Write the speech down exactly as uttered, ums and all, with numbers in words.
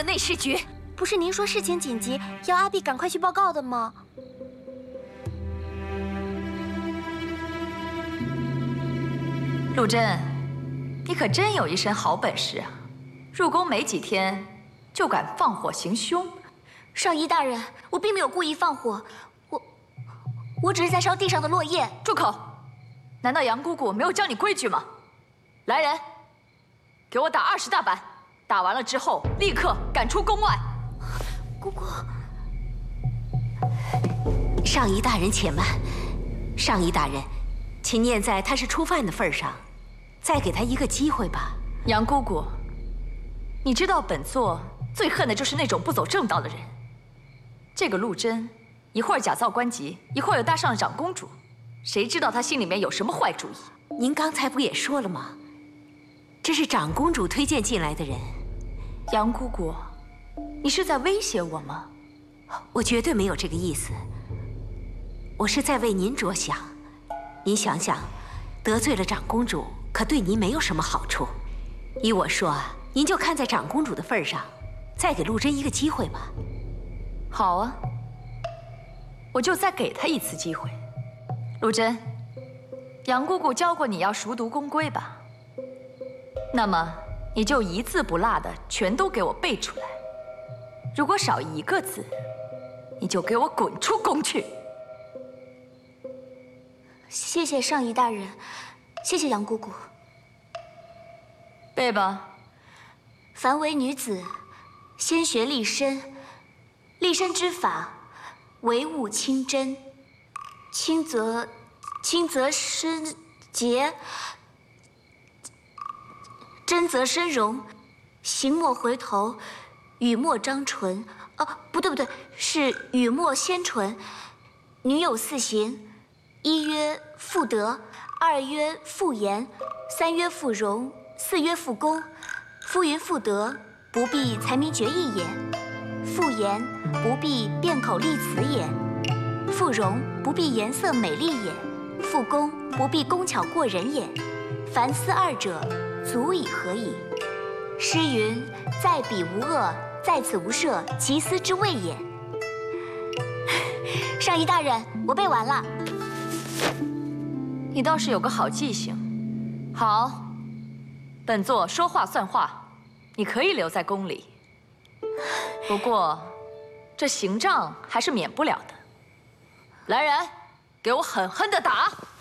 内侍局。 不是您说事情紧急，要阿碧赶快去报告的吗？ 陆贞，你可真有一身好本事啊！入宫没几天，就敢放火行凶。 上仪大人，我并没有故意放火，我我只是在烧地上的落叶。 住口！难道杨姑姑没有教你规矩吗？来人，给我打二十大板，打完了之后立刻赶出宫外。 姑姑， 上仪大人且慢，上仪大人，请念在他是初犯的份上，再给他一个机会吧。 杨姑姑，你知道本座最恨的就是那种不走正道的人。这个陆贞，一会儿假造官籍，一会儿又搭上了长公主，谁知道他心里面有什么坏主意？ 您刚才不也说了吗？这是长公主推荐进来的人。 杨姑姑，你是在威胁我吗？ 我绝对没有这个意思，我是在为您着想。您想想，得罪了长公主，可对您没有什么好处。依我说啊，您就看在长公主的份上，再给陆贞一个机会吧。 好啊，我就再给她一次机会。陆贞，杨姑姑教过你要熟读宫规吧？那么你就一字不落的全都给我背出来。如果少一个字，你就给我滚出宫去。 谢谢上仪大人，谢谢杨姑姑。 背吧。 凡为女子，先学立身，立身之法，唯务清真。轻则轻则身洁，真则身容。行莫回头，语莫张唇。哦、啊，不对不对，是语莫先唇。女有四行：一曰妇德，二曰妇言，三曰妇容，四曰妇功。夫云妇德，不必才名绝义也；妇言，不必辩口立辞也；妇容，不必颜色美丽也；妇功，不必工巧过人也。凡思二者，足以合矣。诗云：“在彼无恶，在此无赦，其斯之谓也。”上仪大人，我背完了。 你倒是有个好记性。好，本座说话算话，你可以留在宫里。不过，这刑杖还是免不了的。来人，给我狠狠的打！